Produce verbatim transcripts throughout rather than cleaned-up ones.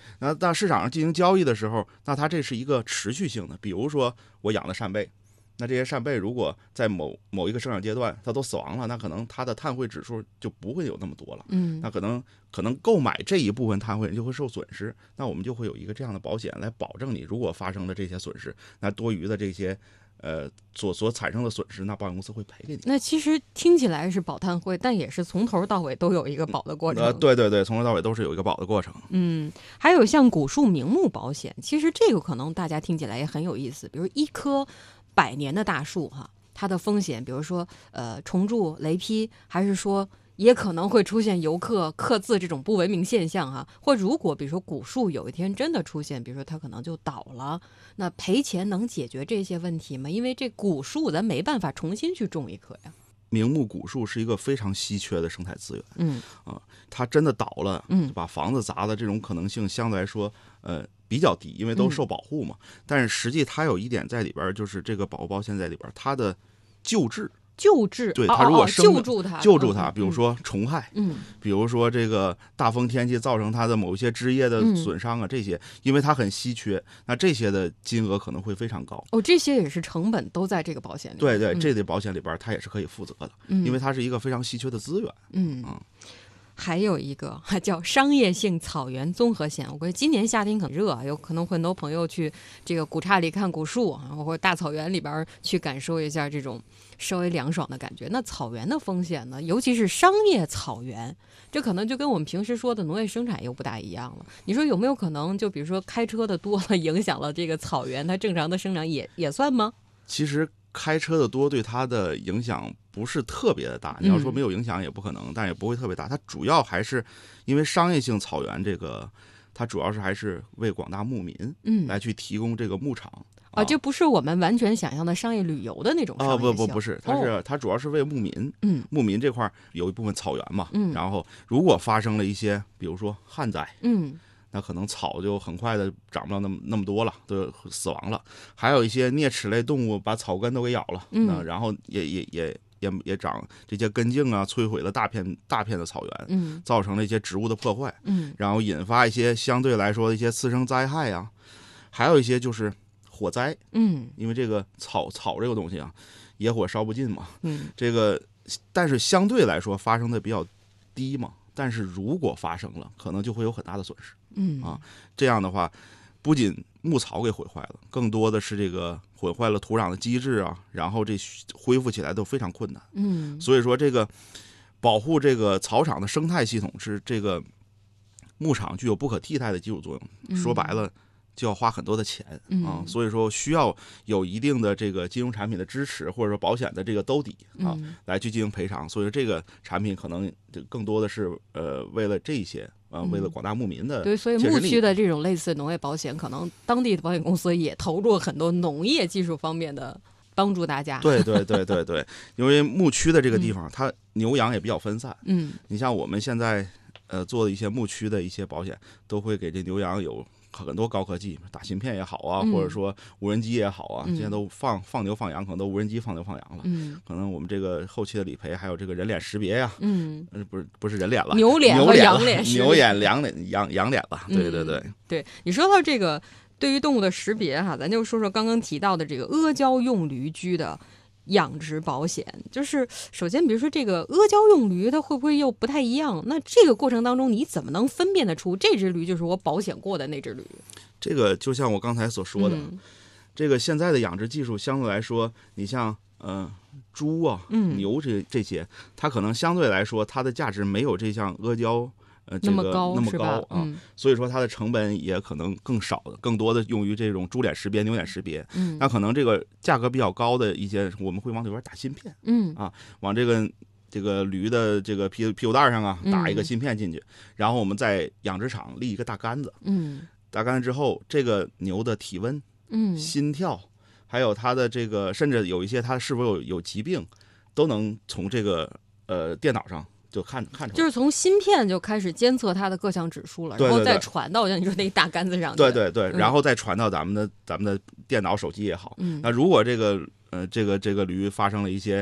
那到市场上进行交易的时候，那它这是一个持续性的。比如说我养的扇贝，那这些扇贝如果在某某一个生长阶段它都死亡了，那可能它的碳汇指数就不会有那么多了。 嗯， 那可能可能购买这一部分碳汇就会受损失，那我们就会有一个这样的保险来保证你，如果发生了这些损失，那多余的这些。呃，所所产生的损失，那保险公司会赔给你。 那其实听起来是保碳汇，但也是从头到尾都有一个保的过程。 呃，对对对，从头到尾都是有一个保的过程。 嗯，还有像古树名木保险，其实这个可能大家听起来也很有意思。比如一棵百年的大树哈，它的风险，比如说呃虫蛀、雷劈，还是说也可能会出现游客刻字这种不文明现象哈。或如果比如说古树有一天真的出现，比如说它可能就倒了。那赔钱能解决这些问题吗？因为这古树咱没办法重新去种一棵呀。 名木古树是一个非常稀缺的生态资源， 嗯啊，它真的倒了， 嗯， 把房子砸的这种可能性相对来说，呃，比较低，因为都受保护嘛。嗯、但是实际它有一点在里边，就是这个保护保险在里边，它的救治。 救治， 对它如果生、 哦哦、救助它， 救助它，比如说虫害， 嗯， 比如说这个大风天气造成它的某一些枝叶的损伤啊，嗯、这些，因为它很稀缺，那这些的金额可能会非常高。 哦，这些也是成本都在这个保险里。 对对， 嗯、 这类保险里边它也是可以负责的， 嗯、 因为它是一个非常稀缺的资源。 嗯嗯。 还有一个叫商业性草原综合险，我估计今年夏天很热，有可能很多朋友去这个古刹里看古树，或者大草原里边去感受一下这种稍微凉爽的感觉。那草原的风险呢，尤其是商业草原，这可能就跟我们平时说的农业生产又不大一样了。你说有没有可能，就比如说开车的多了，影响了这个草原它正常的生长也也算吗？ 其实开车的多对它的影响不是特别的大，你要说没有影响也不可能，嗯、但也不会特别大。它主要还是因为商业性草原这个，它主要是还是为广大牧民嗯来去提供这个牧场。 啊，这不是我们完全想象的商业旅游的那种商业性。 啊，不不不是，它是、哦、它主要是为牧民。嗯，牧民这块有一部分草原嘛，嗯，然后如果发生了一些，比如说旱灾，嗯。那可能草就很快的长不了那么那么多了，都死亡了。还有一些啮齿类动物把草根都给咬了，嗯，那然后也也也也也长这些根茎啊，摧毁了大片大片的草原，嗯，造成了一些植物的破坏，嗯，然后引发一些相对来说的一些次生灾害啊，还有一些就是火灾，嗯，因为这个草草这个东西啊，野火烧不尽嘛，嗯，这个但是相对来说发生的比较低嘛。但是如果发生了，可能就会有很大的损失。嗯啊，这样的话，不仅牧草给毁坏了，更多的是这个毁坏了土壤的机制啊，然后这恢复起来都非常困难。嗯，所以说这个保护这个草场的生态系统是这个牧场具有不可替代的基础作用。嗯、说白了。就要花很多的钱啊，嗯、所以说需要有一定的这个金融产品的支持，或者说保险的这个兜底啊，嗯、来去进行赔偿。所以说这个产品可能更多的是呃为了这些啊，为了广大牧民的、嗯、 对，所以牧区的这种类似农业保险，可能当地的保险公司也投入很多农业技术方面的帮助大家。 对对对对对，因为牧区的这个地方，嗯、它牛羊也比较分散。嗯，你像我们现在呃做的一些牧区的一些保险，都会给这牛羊有很多高科技，打芯片也好啊，嗯、或者说无人机也好啊，嗯、现在都放放牛放羊，可能都无人机放牛放羊了。嗯，可能我们这个后期的理赔还有这个人脸识别呀、啊，嗯，不是不是人脸了， 牛脸和羊脸， 牛眼、羊脸、羊羊脸了。对对对、 嗯，对，你说到这个对于动物的识别哈，咱就说说刚刚提到的这个阿胶用驴驹的养殖保险。就是首先比如说这个阿胶用驴它会不会又不太一样，那这个过程当中你怎么能分辨得出这只驴就是我保险过的那只驴？ 这个就像我刚才所说的、嗯、这个现在的养殖技术相对来说，你像呃猪啊、嗯、牛这这些，它可能相对来说它的价值没有这项阿胶呃，这个那么高那么高啊、 嗯， 所以说它的成本也可能更少的，更多的用于这种猪脸识别、牛脸识别。嗯，那可能这个价格比较高的一些，我们会往里边打芯片。嗯啊，往这个这个驴的这个屁屁股蛋上啊打一个芯片进去，嗯、然后我们在养殖场立一个大杆子。嗯，大杆子之后，这个牛的体温、嗯、心跳，还有它的这个，甚至有一些它是否有有疾病，都能从这个呃电脑上。就看看出来， 就是从芯片就开始监测它的各项指数了， 对对对， 然后再传到像你说那大杆子上。 对对对，嗯、然后再传到咱们的咱们的电脑、手机也好。嗯，那如果这个呃这个这个驴发生了一些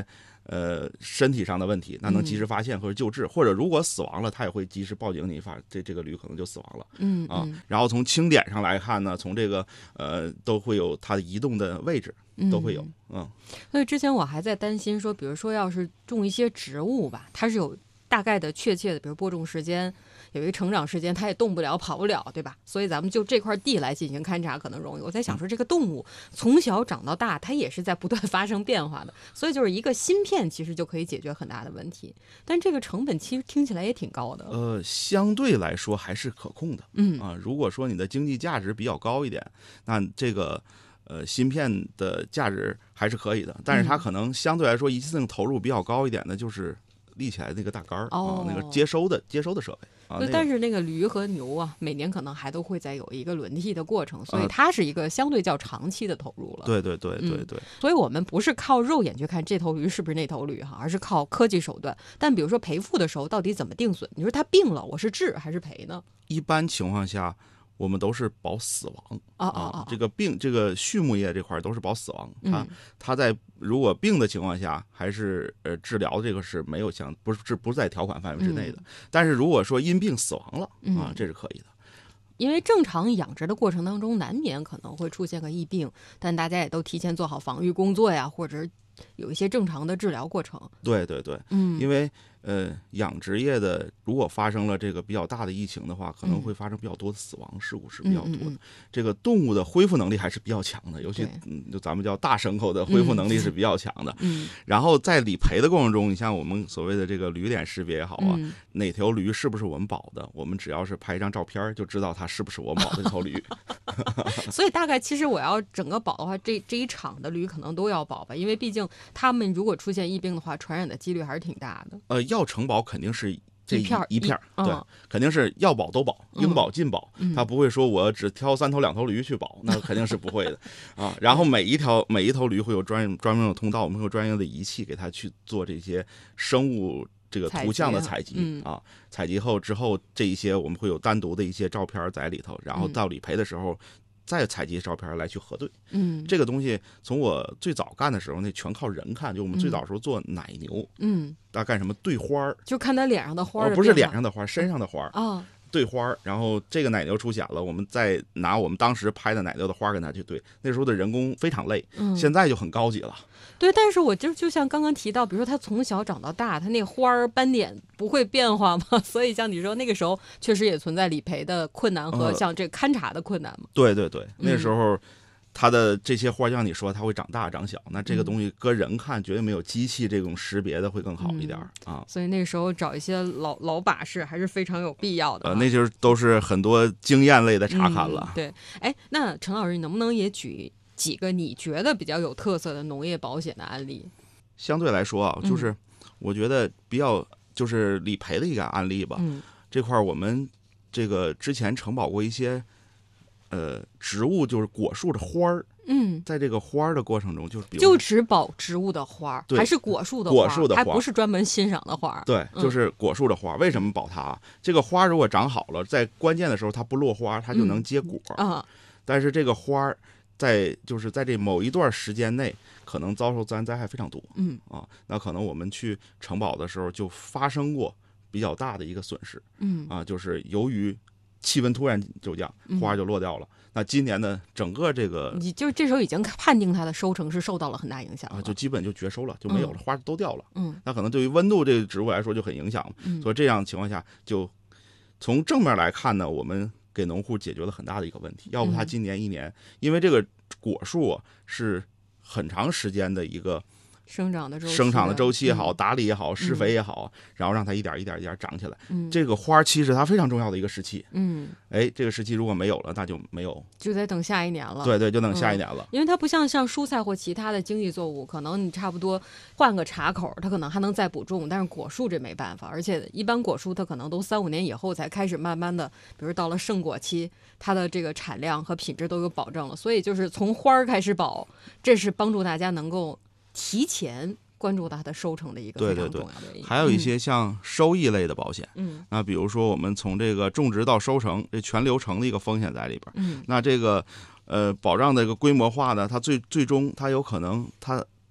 呃身体上的问题，那能及时发现或者救治，嗯、或者如果死亡了，他也会及时报警，你发这这个驴可能就死亡了。 嗯啊，然后从清点上来看呢，从这个呃都会有它的移动的位置。都会有，嗯， 所以之前我还在担心说，比如说要是种一些植物吧，它是有大概的确切的，比如播种时间，有一个成长时间，它也动不了跑不了，对吧？所以咱们就这块地来进行勘察可能容易。我在想说，这个动物从小长到大，它也是在不断发生变化的，所以就是一个芯片其实就可以解决很大的问题，但这个成本其实听起来也挺高的。 呃，相对来说还是可控的， 嗯啊，如果说你的经济价值比较高一点，那这个。呃，芯片的价值还是可以的，但是它可能相对来说一次性投入比较高一点的，就是立起来那个大杆儿、 哦、 啊，那个接收的接收的设备啊。 对，但是那个驴和牛啊，每年可能还都会再有一个轮替的过程，所以它是一个相对较长期的投入了。 对对对对对、嗯。 所以我们不是靠肉眼去看这头驴是不是那头驴哈，而是靠科技手段。但比如说赔付的时候，到底怎么定损？你说它病了，我是治还是赔呢？ 一般情况下。我们都是保死亡啊啊啊！ 这个病，这个畜牧业这块都是保死亡。它它在如果病的情况下，还是呃治疗这个是没有像不是不是在条款范围之内的。 嗯、 但是如果说因病死亡了啊， 嗯、 这是可以的。 因为正常养殖的过程当中，难免可能会出现个疫病，但大家也都提前做好防御工作呀，或者有一些正常的治疗过程。 对对对， 嗯， 因为。呃，养殖业的如果发生了这个比较大的疫情的话，可能会发生比较多的死亡事故是比较多的。 嗯嗯嗯、 这个动物的恢复能力还是比较强的，尤其嗯，就咱们叫大牲口的恢复能力是比较强的。 嗯， 然后在理赔的过程中，你像我们所谓的这个驴脸识别也好啊， 嗯、 哪条驴是不是我们保的，我们只要是拍一张照片就知道它是不是我们保的这头驴。 所以大概其实我要整个保的话，这这一场的驴可能都要保吧，因为毕竟他们如果出现疫病的话，传染的几率还是挺大的。 呃，要承保肯定是这一片一片一对、嗯，肯定是要保都保，应保尽保。 嗯、 他不会说我只挑三头两头驴去保，那肯定是不会的啊。然后每一条每一头驴会有专专门的通道，我们会有专业的仪器给它去做这些生物这个图像的采集、 嗯、 啊。采集后之后，这一些我们会有单独的一些照片在里头，然后到理赔的时候。再采集照片来去核对， 嗯， 这个东西从我最早干的时候，那全靠人看。就我们最早时候做奶牛， 嗯， 大干什么对花儿， 就看它脸上的花儿、 哦，不是脸上的花，身上的花啊、哦， 对花儿。然后这个奶牛出血了，我们再拿我们当时拍的奶牛的花跟它去对。那时候的人工非常累， 嗯， 现在就很高级了。 对，但是我就就像刚刚提到，比如说他从小长到大，他那花儿斑点不会变化吗？所以像你说那个时候确实也存在理赔的困难和像这个勘察的困难嘛。 呃、对对对，那时候它的这些花，像你说它会长大长小，那这个东西搁人看绝对没有机器这种识别的会更好一点、 嗯、 啊。 所以那时候找一些老老把式还是非常有必要的、啊。 呃，那就是都是很多经验类的查勘了。 嗯、对，哎，那陈老师，你能不能也举几个你觉得比较有特色的农业保险的案例？ 相对来说啊，就是我觉得比较就是理赔的一个案例吧。 嗯， 这块我们这个之前承保过一些呃植物，就是果树的花儿。 嗯， 在这个花儿的过程中，就是比如就只保植物的花，还是果树的花？ 果树的花， 还不是专门欣赏的花。 对，就是果树的花。嗯、为什么保它？这个花如果长好了，在关键的时候它不落花，它就能结果。 嗯、啊， 但是这个花在就是在这某一段时间内，可能遭受自然灾害非常多。 嗯啊，那可能我们去承保的时候就发生过比较大的一个损失。 嗯啊，就是由于气温突然就降，花就落掉了。嗯、那今年的整个这个， 你就这时候已经判定它的收成是受到了很大影响了， 啊，就基本就绝收了，就没有了， 嗯、 花都掉了。 嗯， 那可能对于温度这个植物来说就很影响。 嗯， 所以这样情况下，就从正面来看呢，我们给农户解决了很大的一个问题。要不他今年一年，嗯、因为这个果树啊是很长时间的一个。 生长的周期， 生长的周期也好， 嗯、 打理也好，施肥也好，嗯、然后让它一点一点一点长起来。 嗯， 这个花期是它非常重要的一个时期。 嗯， 哎，这个时期如果没有了，那就没有， 就得等下一年了。 对对，就等下一年了。 嗯、因为它不像像蔬菜或其他的经济作物，可能你差不多换个茬口，它可能还能再补种，但是果树这没办法，而且一般果树它可能都三五年以后才开始慢慢的，比如到了盛果期，它的这个产量和品质都有保证了。所以就是从花儿开始保，这是帮助大家能够提前关注到它的收成的一个非常重要的原因。 对对对，还有一些像收益类的保险， 嗯， 那比如说我们从这个种植到收成，这全流程的一个风险在里边， 嗯， 那这个呃保障的一个规模化呢，它最最终它有可能它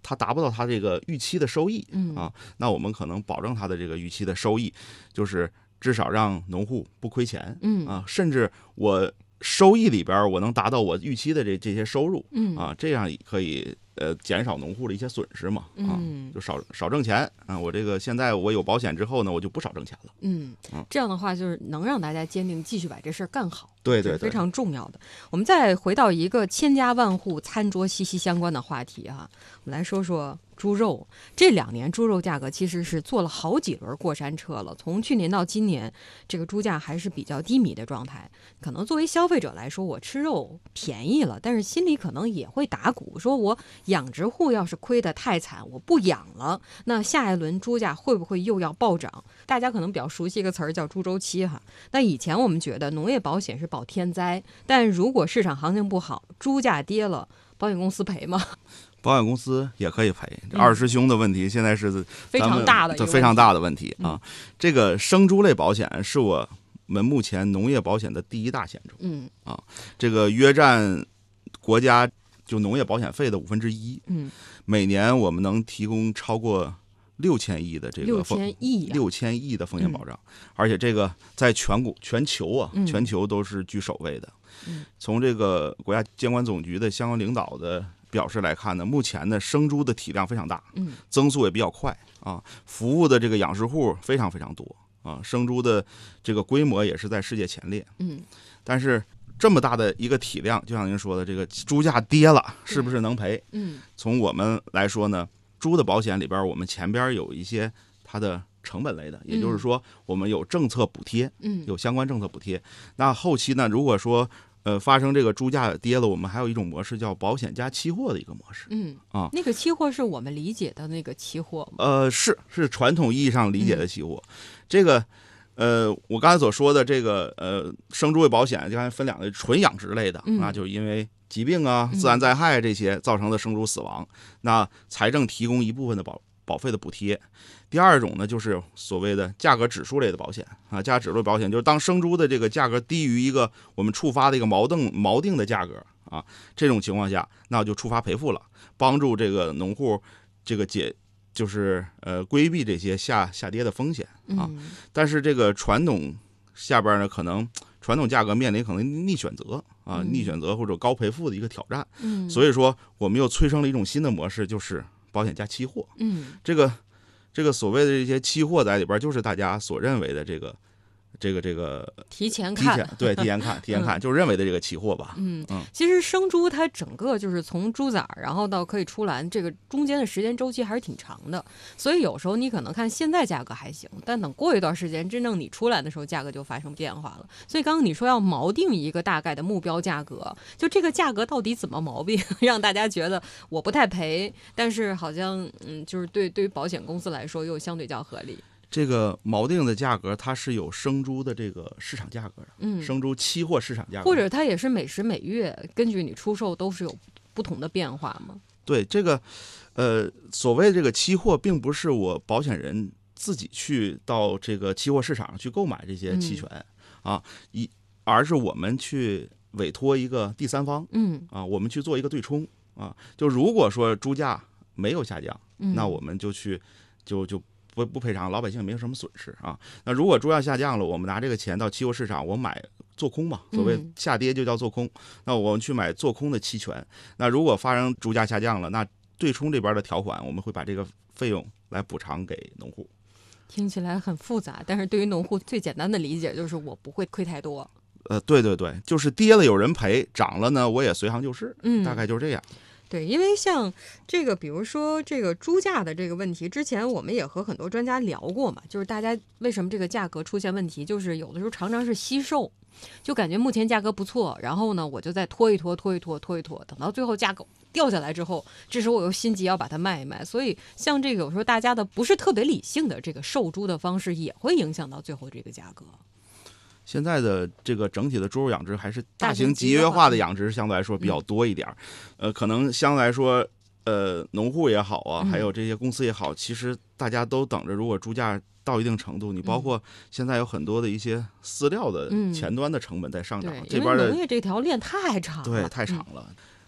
它达不到它这个预期的收益嗯啊，那我们可能保证它的这个预期的收益，就是至少让农户不亏钱， 嗯啊，甚至我收益里边我能达到我预期的这这些收入， 嗯啊，这样可以呃减少农户的一些损失嘛，啊， 嗯就少少挣钱啊。我这个现在我有保险之后呢，我就不少挣钱了。 嗯，这样的话就是能让大家坚定继续把这事儿干好。 对对对， 非常重要的。我们再回到一个千家万户餐桌息息相关的话题哈、啊，我们来说说猪肉。这两年猪肉价格其实是坐了好几轮过山车了，从去年到今年，这个猪价还是比较低迷的状态。可能作为消费者来说，我吃肉便宜了，但是心里可能也会打鼓，说我养殖户要是亏得太惨，我不养了，那下一轮猪价会不会又要暴涨？大家可能比较熟悉一个词儿叫猪周期哈。那以前我们觉得农业保险是保天灾，但如果市场行情不好，猪价跌了，保险公司赔吗？ 保险公司也可以赔。这二师兄的问题现在是非常大的一个非常大的问题啊。 嗯、 这个生猪类保险是我们目前农业保险的第一大险种， 嗯啊，这个约占国家就农业保险费的五分之一， 嗯， 每年我们能提供超过六千亿的这个六千亿六千亿的风险保障，嗯、而且这个在全国全球啊， 嗯、 全球都是居首位的。 嗯、 从这个国家监管总局的相关领导的表示来看呢，目前的生猪的体量非常大， 嗯， 增速也比较快啊，服务的这个养殖户非常非常多啊，生猪的这个规模也是在世界前列， 嗯， 但是这么大的一个体量，就像您说的，这个猪价跌了，是不是能赔？ 嗯， 从我们来说呢，猪的保险里边，我们前边有一些它的成本类的，也就是说，我们有政策补贴， 嗯， 有相关政策补贴。那后期呢，如果说呃发生这个猪价跌了，我们还有一种模式叫保险加期货的一个模式， 嗯啊， 那个期货是我们理解的那个期货吗？ 呃，是是传统意义上理解的期货，嗯、这个。呃，我刚才所说的这个呃生猪类保险，刚才分两类，纯养殖类的， 嗯、 那就是因为疾病啊、自然灾害这些造成的生猪死亡，嗯、那财政提供一部分的保保费的补贴。第二种呢，就是所谓的价格指数类的保险啊，价格指数保险就是当生猪的这个价格低于一个我们触发的一个锚定锚定的价格啊，这种情况下，那就触发赔付了，帮助这个农户这个解。就是呃规避这些下下跌的风险啊， 嗯、 但是这个传统下边呢，可能传统价格面临可能逆选择啊， 嗯、 逆选择或者高赔付的一个挑战。 嗯， 所以说我们又催生了一种新的模式，就是保险加期货。 嗯， 这个这个所谓的这些期货在里边，就是大家所认为的这个。这个这个提前看， 提前对提前看提前看，嗯、就是认为的这个期货吧。 嗯嗯， 其实生猪它整个就是从猪崽儿，然后到可以出栏，这个中间的时间周期还是挺长的。所以有时候你可能看现在价格还行，但等过一段时间，真正你出栏的时候，价格就发生变化了。所以刚刚你说要锚定一个大概的目标价格，就这个价格到底怎么锚定，让大家觉得我不太赔，但是好像嗯，就是对对于保险公司来说又相对较合理。 这个锚定的价格，它是有生猪的这个市场价格的， 嗯， 生猪期货市场价格， 或者它也是每时每月根据你出售都是有不同的变化吗？ 对，这个，呃，所谓这个期货，并不是我保险人自己去到这个期货市场上去购买这些期权、嗯、啊，一而是我们去委托一个第三方， 嗯啊，我们去做一个对冲啊，就如果说猪价没有下降， 嗯、 那我们就去就就。不不赔偿，老百姓没有什么损失啊。那如果猪价下降了，我们拿这个钱到期货市场，我买做空嘛，所谓下跌就叫做空。嗯、那我们去买做空的期权。那如果发生猪价下降了，那对冲这边的条款，我们会把这个费用来补偿给农户。 听起来很复杂，但是对于农户最简单的理解就是我不会亏太多。 呃，对对对，就是跌了有人赔，涨了呢我也随行就市， 嗯， 大概就是这样。 对，因为像这个，比如说这个猪价的这个问题，之前我们也和很多专家聊过嘛，就是大家为什么这个价格出现问题，就是有的时候常常是惜售，就感觉目前价格不错，然后呢我就再拖一拖拖一拖拖一拖，等到最后价格掉下来之后，这时候我又心急要把它卖一卖，所以像这个有时候大家的不是特别理性的这个售猪的方式，也会影响到最后这个价格。 现在的这个整体的猪肉养殖还是大型集约化的养殖，相对来说比较多一点，嗯、呃，可能相对来说，呃，农户也好啊，还有这些公司也好，嗯、其实大家都等着，如果猪价到一定程度，你包括现在有很多的一些饲料的前端的成本在上涨， 嗯、 这边的农业这条链太长了， 对，太长了。 嗯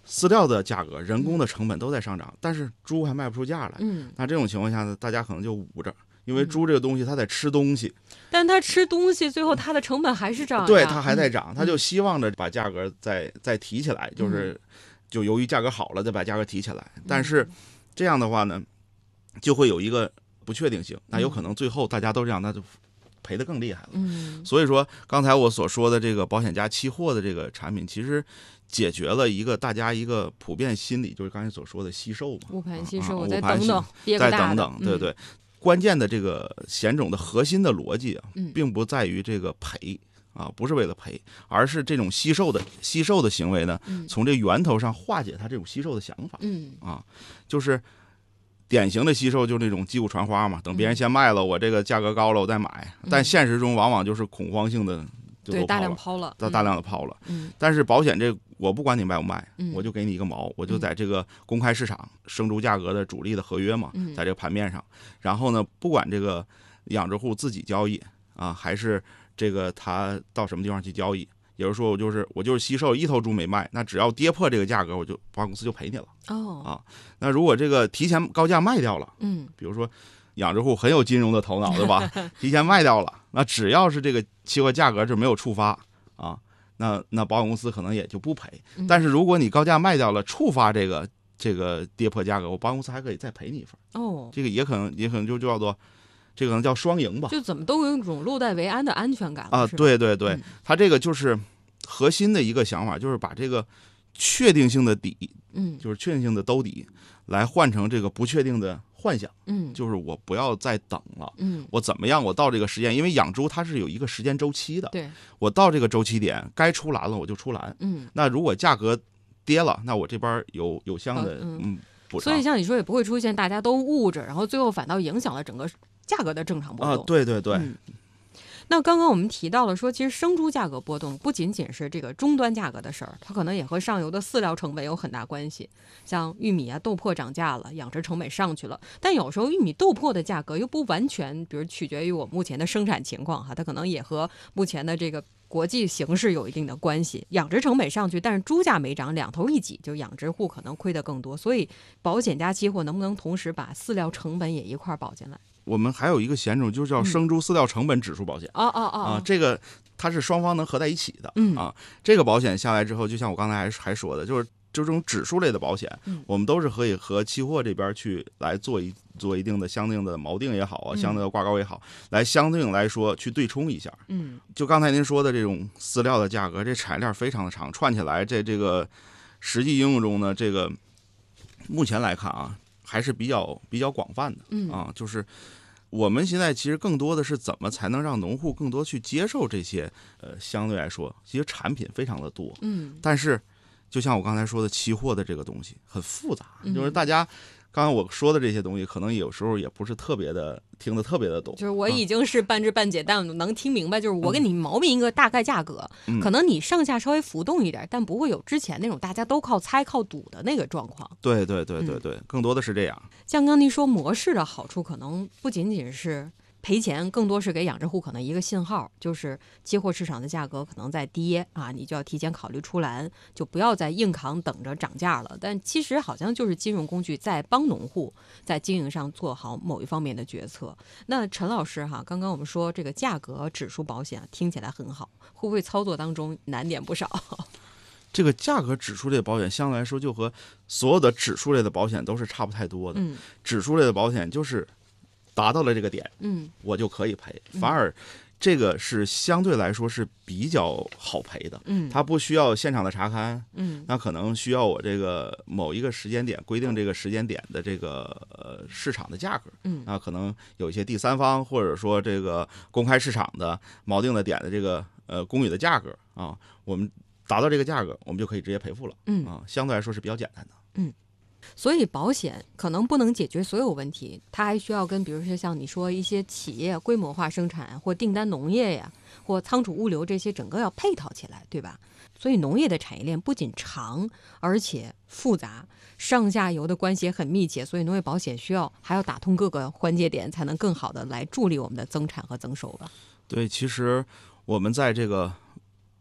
饲料的价格、人工的成本都在上涨，但是猪还卖不出价来。 嗯， 那这种情况下呢，大家可能就捂着，因为猪这个东西它在吃东西， 但它吃东西，最后它的成本还是涨， 对，它还在涨， 嗯、 它就希望着把价格再再提起来，就是。 嗯就由于价格好了，再把价格提起来，但是这样的话呢，就会有一个不确定性，那有可能最后大家都这样，那就赔得更厉害了。 嗯， 所以说刚才我所说的这个保险加期货的这个产品，其实解决了一个大家一个普遍心理，就是刚才所说的惜售嘛， 误盘惜售， 我再等等， 再等等，对对。关键的这个险种的核心的逻辑啊，并不在于这个赔。啊，不是为了赔，而是这种惜售的惜售的行为呢， 嗯、 从这源头上化解他这种惜售的想法。 嗯啊，就是典型的惜售，就是那种击鼓传花嘛，等别人先卖了，我这个价格高了，我再买。 嗯、 但现实中往往就是恐慌性的就对大量抛了， 大大量的抛了。 嗯， 但是保险这我不管你卖不卖， 嗯、 我就给你一个毛，我就在这个公开市场生猪价格的主力的合约嘛， 嗯、 在这个盘面上，然后呢，不管这个养殖户自己交易啊，还是这个他到什么地方去交易，也就是说我就是我就是惜售一头猪没卖，那只要跌破这个价格，我就保险公司就赔你了。 哦啊，那如果这个提前高价卖掉了， 嗯， 比如说养殖户很有金融的头脑，对吧？提前卖掉了，那只要是这个期货价格就没有触发啊，那那保险公司可能也就不赔。但是如果你高价卖掉了，触发这个这个跌破价格，我保险公司还可以再赔你一份。 哦， 这个也可能也可能就叫做。这个可能叫双赢吧， 就怎么都有一种落袋为安的安全感啊！对对对，嗯、它这个就是核心的一个想法，就是把这个确定性的底， 嗯， 就是确定性的兜底，来换成这个不确定的幻想， 嗯， 就是我不要再等了， 嗯， 我怎么样？我到这个时间，因为养猪它是有一个时间周期的， 对， 我到这个周期点该出栏了，我就出栏， 嗯， 那如果价格跌了，那我这边有有相的嗯。 嗯所以像你说也不会出现大家都捂着，然后最后反倒影响了整个价格的正常波动啊！对对对。 嗯、那刚刚我们提到了说，其实生猪价格波动不仅仅是这个终端价格的事儿，它可能也和上游的饲料成本有很大关系。像玉米啊、豆粕涨价了，养殖成本上去了，但有时候玉米、豆粕的价格又不完全，比如取决于我目前的生产情况哈，它可能也和目前的这个国际形势有一定的关系。养殖成本上去，但是猪价没涨，两头一挤，就养殖户可能亏得更多。所以保险加期货能不能同时把饲料成本也一块保进来？ 我们还有一个险种，就叫生猪饲料成本指数保险。 哦哦哦啊，这个它是双方能合在一起的。 嗯啊，这个保险下来之后，就像我刚才还还说的，就是就这种指数类的保险， 嗯、 我们都是可以和期货这边去来做一做一定的相应的锚定也好啊，相应的挂钩也好，嗯、来相对应来说去对冲一下。 嗯， 就刚才您说的这种饲料的价格，这产业链非常的长，串起来，这这个实际应用中呢，这个目前来看啊。还是比较比较广泛的， 嗯啊，就是我们现在其实更多的是怎么才能让农户更多去接受这些，呃，相对来说，其实产品非常的多， 嗯， 但是就像我刚才说的，期货的这个东西很复杂， 嗯、 就是大家刚才我说的这些东西，可能有时候也不是特别的听得特别的懂， 就是我已经是半知半解，啊、但能听明白，就是我给你锚定一个大概价格， 嗯、 可能你上下稍微浮动一点，但不会有之前那种大家都靠猜靠赌的那个状况。 对对对对对，嗯、更多的是这样。 像刚您说模式的好处，可能不仅仅是赔钱，更多是给养殖户可能一个信号，就是期货市场的价格可能在跌啊，你就要提前考虑出栏，就不要再硬扛等着涨价了。但其实好像就是金融工具在帮农户在经营上做好某一方面的决策。那陈老师哈，刚刚我们说这个价格指数保险听起来很好，会不会操作当中难点不少？ 这个价格指数类的保险相对来说就和所有的指数类的保险都是差不太多的。 嗯， 指数类的保险就是达到了这个点， 嗯， 我就可以赔，反而这个是相对来说是比较好赔的。 嗯， 它不需要现场的查勘， 嗯， 那可能需要我这个某一个时间点规定这个时间点的这个呃市场的价格， 嗯， 那可能有一些第三方或者说这个公开市场的锚定的点的这个呃公允的价格啊，我们达到这个价格，我们就可以直接赔付了。 嗯啊，相对来说是比较简单的。 嗯。所以保险可能不能解决所有问题，它还需要跟比如说像你说一些企业规模化生产或订单农业呀，或仓储物流这些整个要配套起来，对吧？所以农业的产业链不仅长，而且复杂，上下游的关系也很密切，所以农业保险需要还要打通各个环节点，才能更好的来助力我们的增产和增收吧。 对，其实我们在这个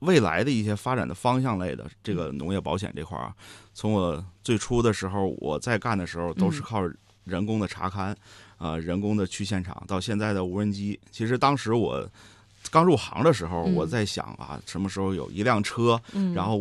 未来的一些发展的方向类的这个农业保险这块啊，从我最初的时候我在干的时候都是靠人工的查勘，啊、呃，人工的去现场，到现在的无人机。其实当时我刚入行的时候，我在想啊，什么时候有一辆车，然后